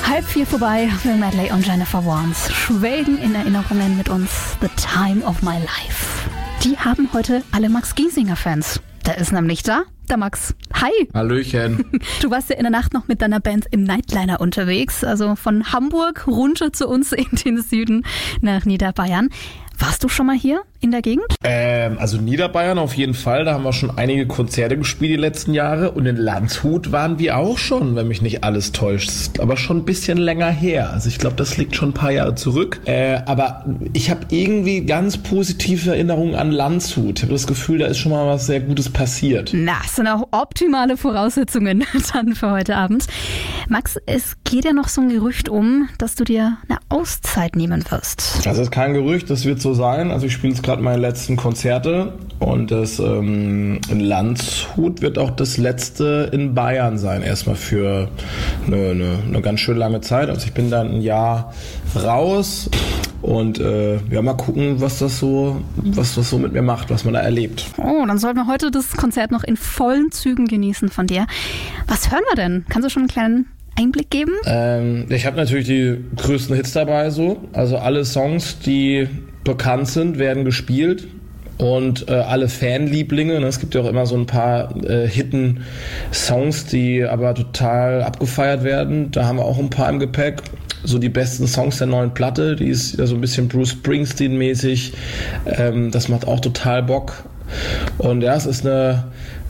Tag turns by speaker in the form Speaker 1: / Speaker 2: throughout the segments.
Speaker 1: 3:30 vorbei. Will Medley und Jennifer Warnes schwelgen in Erinnerungen mit uns. The Time of My Life. Die haben heute alle Max Giesinger-Fans. Der ist nämlich da. Der Max. Hi.
Speaker 2: Hallöchen.
Speaker 1: Du warst ja in der Nacht noch mit deiner Band im Nightliner unterwegs. Also von Hamburg runter zu uns in den Süden nach Niederbayern. Warst du schon mal hier in der Gegend?
Speaker 2: Also Niederbayern auf jeden Fall. Da haben wir schon einige Konzerte gespielt die letzten Jahre. Und in Landshut waren wir auch schon, wenn mich nicht alles täuscht. Das ist aber schon ein bisschen länger her. Also ich glaube, das liegt schon ein paar Jahre zurück. Aber ich habe irgendwie ganz positive Erinnerungen an Landshut. Ich habe das Gefühl, da ist schon mal was sehr Gutes passiert.
Speaker 1: Na, das sind auch optimale Voraussetzungen dann für heute Abend. Max, es geht ja noch so ein Gerücht dass du dir eine Auszeit nehmen wirst.
Speaker 2: Das ist kein Gerücht, das wird so sein. Also ich spiele jetzt gerade meine letzten Konzerte und das in Landshut wird auch das letzte in Bayern sein. Erstmal für eine ganz schön lange Zeit. Also ich bin dann ein Jahr raus und mal gucken, was das so mit mir macht, was man da erlebt.
Speaker 1: Oh, dann sollten wir heute das Konzert noch in vollen Zügen genießen von dir. Was hören wir denn? Kannst du schon einen kleinen Einblick geben?
Speaker 2: Ich habe natürlich die größten Hits dabei so. Also alle Songs, die bekannt sind, werden gespielt. Und alle Fanlieblinge, ne? Es gibt ja auch immer so ein paar hidden Songs, die aber total abgefeiert werden. Da haben wir auch ein paar im Gepäck. So die besten Songs der neuen Platte, die ist ja so ein bisschen Bruce Springsteen-mäßig. Das macht auch total Bock. Und ja, es ist eine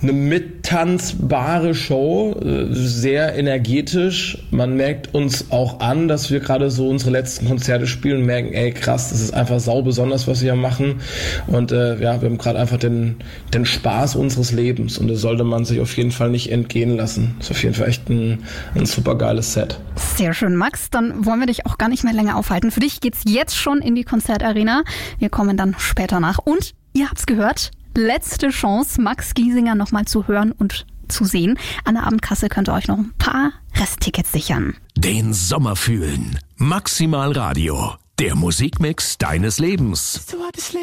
Speaker 2: mittanzbare Show, sehr energetisch. Man merkt uns auch an, dass wir gerade so unsere letzten Konzerte spielen und merken, ey krass, das ist einfach sau besonders, was wir hier machen. Und wir haben gerade einfach den Spaß unseres Lebens und das sollte man sich auf jeden Fall nicht entgehen lassen. Das ist auf jeden Fall echt ein super geiles Set.
Speaker 1: Sehr schön, Max. Dann wollen wir dich auch gar nicht mehr länger aufhalten. Für dich geht's jetzt schon in die Konzertarena. Wir kommen dann später nach. Und ihr habt's gehört, letzte Chance, Max Giesinger nochmal zu hören und zu sehen. An der Abendkasse könnt ihr euch noch ein paar Resttickets sichern.
Speaker 3: Den Sommer fühlen. Maximal Radio. Der Musikmix deines Lebens.
Speaker 4: So hat das Leben.